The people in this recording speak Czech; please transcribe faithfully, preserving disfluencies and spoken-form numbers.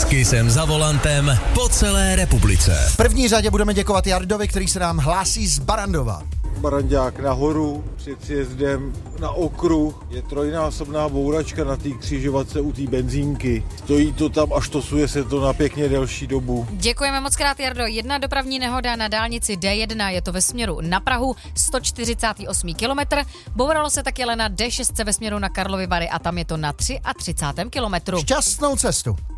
S Kissem za volantem po celé republice. V první řadě budeme děkovat Jardovi, který se nám hlásí z Barandova. Barandák nahoru, před sjezdem na okruh, je trojnásobná bouračka na té křižovatce u té benzínky. Stojí to tam a štosuje se to na pěkně delší dobu. Děkujeme moc krát, Jardo. Jedna dopravní nehoda na dálnici D jedna, je to ve směru na Prahu, sto čtyřicátý osmý kilometr. Bouralo se taky ale na D šest ve směru na Karlovy Vary a tam je to na třicátém třetím kilometru. Šťastnou cestu.